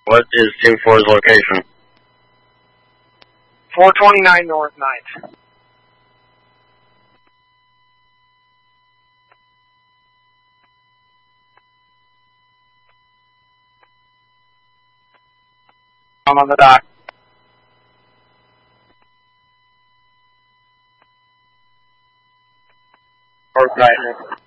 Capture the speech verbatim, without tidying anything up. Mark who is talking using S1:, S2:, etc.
S1: What is Team four's location?
S2: four twenty-nine North ninth. I'm on the dock. North ninth.